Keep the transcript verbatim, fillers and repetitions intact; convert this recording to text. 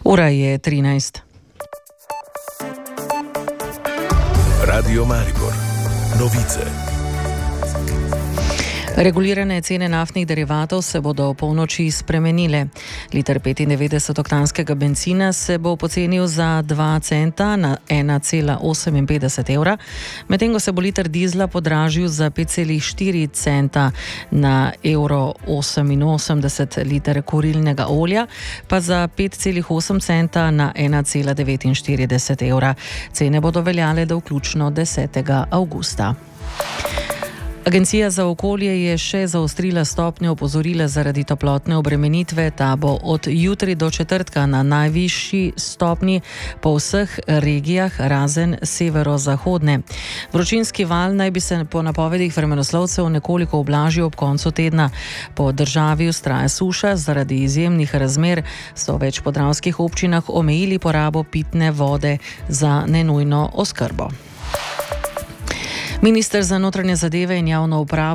Ura je trinajst. Radio Maribor. Novice. Regulirane cene naftnih derivatov se bodo v polnoči spremenile. Liter petindevetdesetoktanskega bencina se bo pocenil za dva centa na ena cela oseminpetdeset evra, medtem ko se bo liter dizla podražil za pet celih štiri centa na evro oseminosemdeset, liter kurilnega olja pa za pet celih osem centa na ena cela devetinštirideset evra. Cene bodo veljale do vključno desetega avgusta. Agencija za okolje je še zaostrila stopnjo opozorila zaradi toplotne obremenitve. Ta bo od jutri do četrtka na najvišji stopnji po vseh regijah razen severozahodne. Vročinski val naj bi se po napovedih vremenoslovcev nekoliko ublažil ob koncu tedna. Po državi vztraja suša, zaradi izjemnih razmer so v več podravskih občinah omejili porabo pitne vode za nenujno oskrbo. Minister za notranje zadeve in javno upravo